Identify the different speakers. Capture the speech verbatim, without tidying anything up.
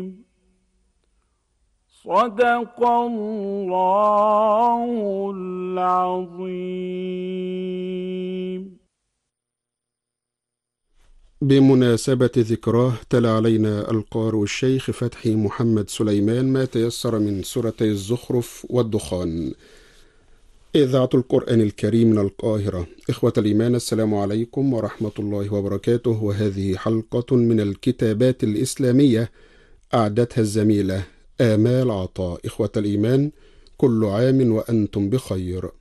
Speaker 1: صدق الله العظيم.
Speaker 2: بمناسبة ذكراه تلا علينا القارئ الشيخ فتحي محمد سليمان ما تيسر من سورتي الزخرف والدخان. إذاعة القرآن الكريم من القاهرة. إخوة الإيمان، السلام عليكم ورحمة الله وبركاته، وهذه حلقة من الكتابات الإسلامية أعدتها الزميلة آمال عطاء. إخوة الإيمان، كل عام وأنتم بخير.